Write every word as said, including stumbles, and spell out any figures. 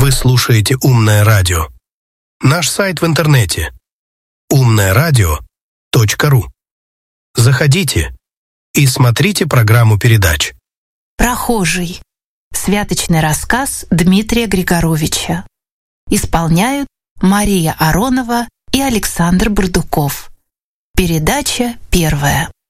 Вы слушаете «Умное радио». Наш сайт в интернете умное радио точка ру. Заходите и смотрите программу передач. Прохожий. Святочный рассказ Дмитрия Григоровича. Исполняют Мария Аронова и Александр Бурдуков. Передача первая.